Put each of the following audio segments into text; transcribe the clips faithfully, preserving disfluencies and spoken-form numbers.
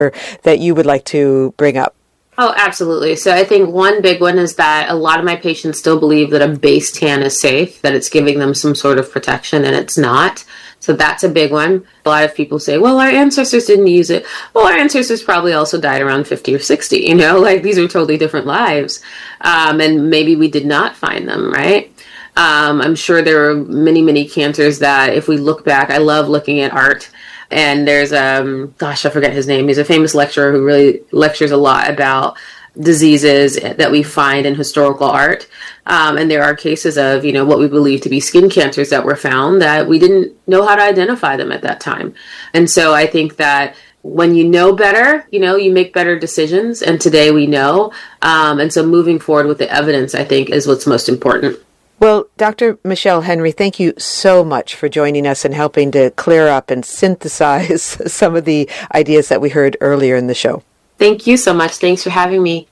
that you would like to bring up? Oh, absolutely. So I think one big one is that a lot of my patients still believe that a base tan is safe, that it's giving them some sort of protection, and it's not. So that's a big one. A lot of people say, well, our ancestors didn't use it. Well, our ancestors probably also died around fifty or sixty, you know, like these are totally different lives. Um, and maybe we did not find them, right? Um, I'm sure there are many, many cancers that if we look back, I love looking at art. And there's, um, gosh, I forget his name. He's a famous lecturer who really lectures a lot about diseases that we find in historical art. Um, and there are cases of, you know, what we believe to be skin cancers that were found that we didn't know how to identify them at that time. And so I think that when you know better, you know, you make better decisions. And today we know. Um, and so moving forward with the evidence, I think, is what's most important. Well, Doctor Michelle Henry, thank you so much for joining us and helping to clear up and synthesize some of the ideas that we heard earlier in the show. Thank you so much. Thanks for having me.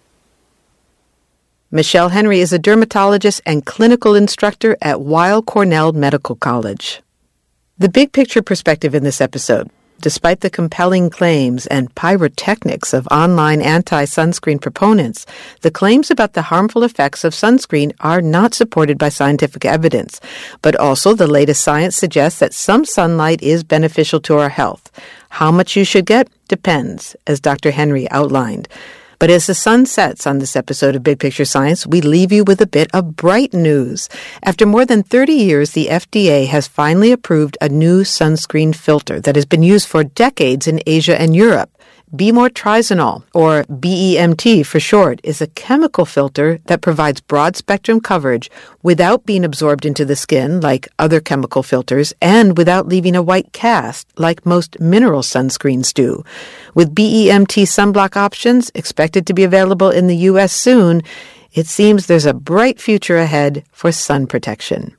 Michelle Henry is a dermatologist and clinical instructor at Weill Cornell Medical College. The big picture perspective in this episode: despite the compelling claims and pyrotechnics of online anti-sunscreen proponents, the claims about the harmful effects of sunscreen are not supported by scientific evidence. But also, the latest science suggests that some sunlight is beneficial to our health. How much you should get depends, as Doctor Henry outlined. But as the sun sets on this episode of Big Picture Science, we leave you with a bit of bright news. After more than thirty years, the F D A has finally approved a new sunscreen filter that has been used for decades in Asia and Europe. B-More-Triazole, or B E M T for short, is a chemical filter that provides broad-spectrum coverage without being absorbed into the skin like other chemical filters and without leaving a white cast like most mineral sunscreens do. With B E M T sunblock options expected to be available in the U S soon, it seems there's a bright future ahead for sun protection.